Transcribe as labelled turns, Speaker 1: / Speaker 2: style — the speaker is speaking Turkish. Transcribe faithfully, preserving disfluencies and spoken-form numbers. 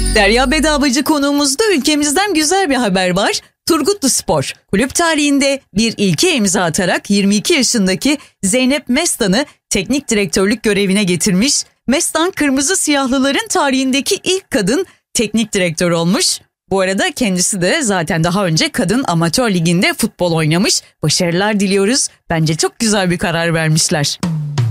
Speaker 1: Derya Bedavacı konuğumuzda ülkemizden güzel bir haber var. Turgutluspor kulüp tarihinde bir ilke imza atarak yirmi iki yaşındaki Zeynep Mestan'ı teknik direktörlük görevine getirmiş. Mestan kırmızı siyahlıların tarihindeki ilk kadın teknik direktör olmuş. Bu arada kendisi de zaten daha önce kadın amatör liginde futbol oynamış. Başarılar diliyoruz. Bence çok güzel bir karar vermişler.